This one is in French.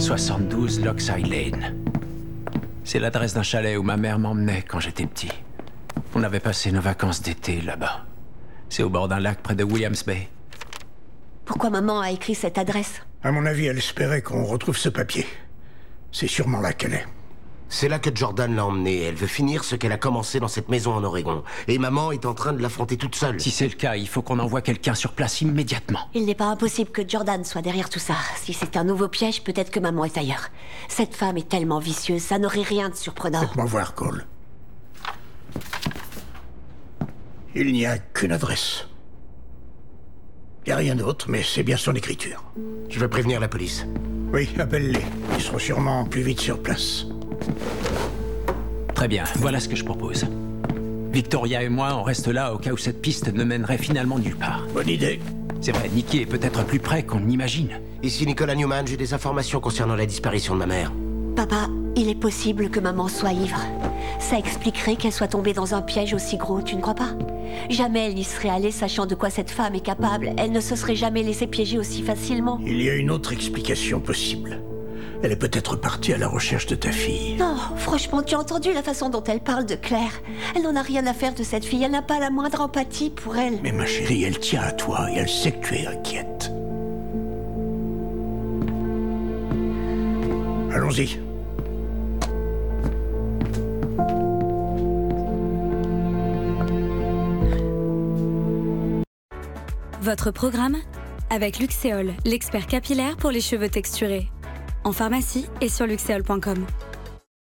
72 Lockside Lane. C'est l'adresse d'un chalet où ma mère m'emmenait quand j'étais petit. On avait passé nos vacances d'été là-bas. C'est au bord d'un lac près de Williams Bay. Pourquoi maman a écrit cette adresse? À mon avis, elle espérait qu'on retrouve ce papier. C'est sûrement là qu'elle est. C'est là que Jordan l'a emmenée. Elle veut finir ce qu'elle a commencé dans cette maison en Oregon. Et maman est en train de l'affronter toute seule. Si c'est le cas, il faut qu'on envoie quelqu'un sur place immédiatement. Il n'est pas impossible que Jordan soit derrière tout ça. Si c'est un nouveau piège, peut-être que maman est ailleurs. Cette femme est tellement vicieuse, ça n'aurait rien de surprenant. Faites-moi voir, Cole. Il n'y a qu'une adresse. Il n'y a rien d'autre, mais c'est bien son écriture. Je vais prévenir la police. Oui, appelle-les. Ils seront sûrement plus vite sur place. Très bien, voilà ce que je propose. Victoria et moi, on reste là au cas où cette piste ne mènerait finalement nulle part. Bonne idée. C'est vrai, Nicky est peut-être plus près qu'on n'imagine. Ici Nicolas Newman, j'ai des informations concernant la disparition de ma mère. Papa, il est possible que maman soit ivre. Ça expliquerait qu'elle soit tombée dans un piège aussi gros, tu ne crois pas? Jamais elle n'y serait allée sachant de quoi cette femme est capable. Elle ne se serait jamais laissée piéger aussi facilement. Il y a une autre explication possible. Elle est peut-être partie à la recherche de ta fille. Non, franchement, tu as entendu la façon dont elle parle de Claire? Elle n'en a rien à faire de cette fille, elle n'a pas la moindre empathie pour elle. Mais ma chérie, elle tient à toi et elle sait que tu es inquiète. Allons-y. Votre programme avec Luxéol, l'expert capillaire pour les cheveux texturés. En pharmacie et sur luxéol.com.